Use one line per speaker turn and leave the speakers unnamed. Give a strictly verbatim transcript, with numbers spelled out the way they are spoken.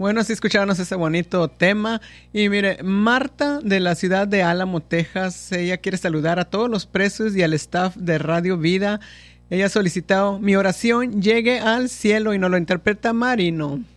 Bueno, sí escuchábamos ese bonito tema. Y mire, Marta de la ciudad de Álamo, Texas, ella quiere saludar a todos los presos y al staff de Radio Vida. Ella ha solicitado: mi oración llegue al cielo, y nos lo interpreta Marino.